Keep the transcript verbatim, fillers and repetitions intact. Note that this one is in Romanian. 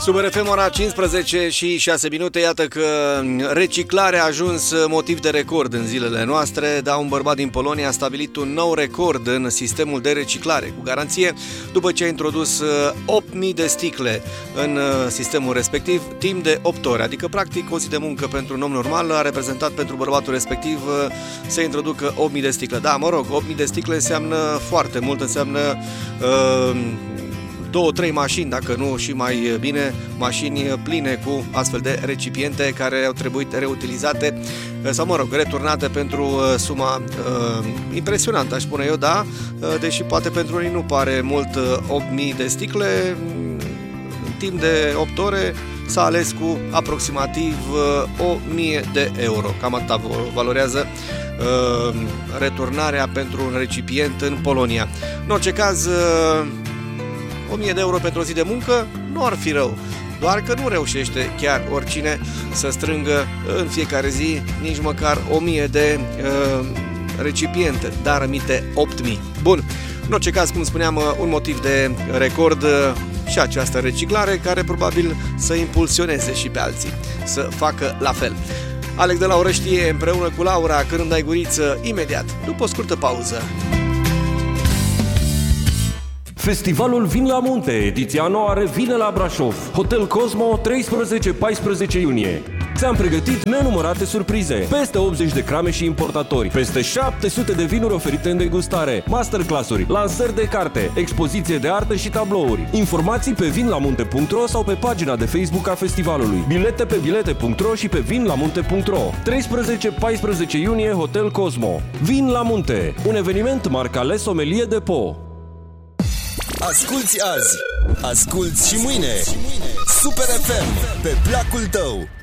Sub R F M, ora cincisprezece și șase minute, iată că reciclarea a ajuns motiv de record în zilele noastre, dar un bărbat din Polonia a stabilit un nou record în sistemul de reciclare cu garanție, după ce a introdus opt mii de sticle în sistemul respectiv timp de opt ore, adică practic o zi de muncă pentru un om normal a reprezentat pentru bărbatul respectiv să introducă opt mii de sticle. Da, mă rog, opt mii de sticle înseamnă foarte mult, înseamnă uh, două, trei mașini, dacă nu și mai bine, mașini pline cu astfel de recipiente care au trebuit reutilizate sau, mă rog, returnate pentru suma uh, impresionantă, aș spune eu, da, deși poate pentru unii nu pare mult opt mii de sticle, în timp de opt ore s-a ales cu aproximativ o mie de euro. Cam atât valorează uh, returnarea pentru un recipient în Polonia. În orice caz, uh, o mie de euro pentru o zi de muncă nu ar fi rău, doar că nu reușește chiar oricine să strângă în fiecare zi nici măcar o mie de uh, recipiente, dar rămite opt mii. Bun, în orice caz, cum spuneam, un motiv de record și această reciclare, care probabil să impulsioneze și pe alții să facă la fel. Alex de Laura știe, împreună cu Laura, când dai guriță, imediat, după o scurtă pauză. Festivalul Vin la Munte, ediția nouă, revine la Brașov. Hotel Cosmo, treisprezece paisprezece iunie. Ți-am pregătit nenumărate surprize, peste optzeci de crame și importatori, peste șapte sute de vinuri oferite în degustare, masterclass-uri, lansări de carte, expoziție de artă și tablouri. Informații pe vinlamunte punct ro sau pe pagina de Facebook a festivalului. Bilete pe bilete punct ro și pe vinlamunte punct ro. treisprezece paisprezece iunie, Hotel Cosmo. Vin la Munte, un eveniment marca Le Sommelier de Po. Asculți azi, asculți și mâine. Super F M, pe placul tău.